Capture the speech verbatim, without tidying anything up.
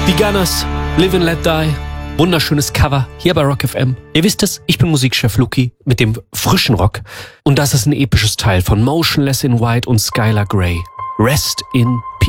Die Gunners, Live and Let Die. Wunderschönes Cover hier bei Rock F M. Ihr wisst es, ich bin Musikchef Luki mit dem frischen Rock. Und das ist ein episches Teil von Motionless in White und Skylar Grey. Rest in